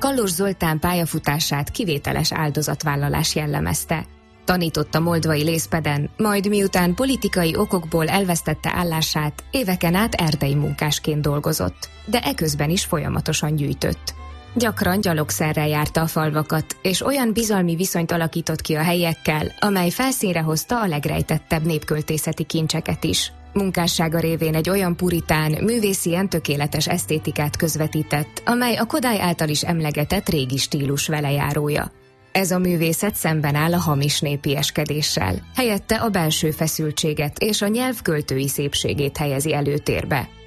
Kallos Zoltán pályafutását kivételes áldozatvállalás jellemezte. Tanított a moldvai Lészpeden, majd miután politikai okokból elvesztette állását, éveken át erdei munkásként dolgozott, de eközben is folyamatosan gyűjtött. Gyakran gyalogszerrel járta a falvakat, és olyan bizalmi viszonyt alakított ki a helyiekkel, amely felszínre hozta a legrejtettebb népköltészeti kincseket is. Munkássága révén egy olyan puritán, művészien tökéletes esztétikát közvetített, amely a Kodály által is emlegetett régi stílus velejárója. Ez a művészet szemben áll a hamis népieskedéssel, helyette a belső feszültséget és a nyelv költői szépségét helyezi előtérbe.